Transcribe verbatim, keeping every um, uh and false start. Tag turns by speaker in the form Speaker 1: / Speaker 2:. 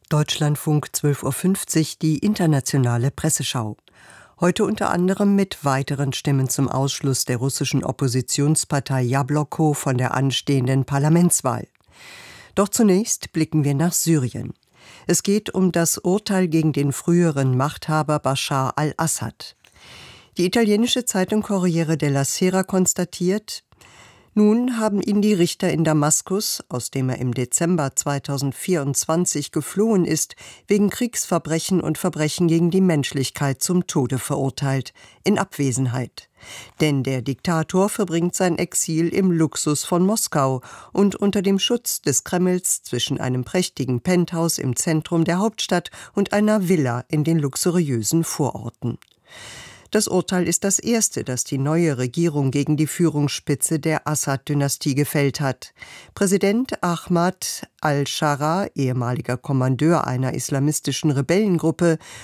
Speaker 1: Deutschlandfunk zwölf Uhr fünfzig, die internationale Presseschau. Heute unter anderem mit weiteren Stimmen zum Ausschluss der russischen Oppositionspartei Jabloko von der anstehenden Parlamentswahl. Doch zunächst blicken wir nach Syrien. Es geht um das Urteil gegen den früheren Machthaber Bashar al-Assad. Die italienische Zeitung Corriere della Sera konstatiert: Nun haben ihn die Richter in Damaskus, aus dem er im Dezember zweitausendvierundzwanzig geflohen ist, wegen Kriegsverbrechen und Verbrechen gegen die Menschlichkeit zum Tode verurteilt, in Abwesenheit. Denn der Diktator verbringt sein Exil im Luxus von Moskau und unter dem Schutz des Kremls zwischen einem prächtigen Penthouse im Zentrum der Hauptstadt und einer Villa in den luxuriösen Vororten. Das Urteil ist das erste, das die neue Regierung gegen die Führungsspitze der Assad-Dynastie gefällt hat. Präsident Ahmad al-Sharaa, ehemaliger Kommandeur einer islamistischen Rebellengruppe,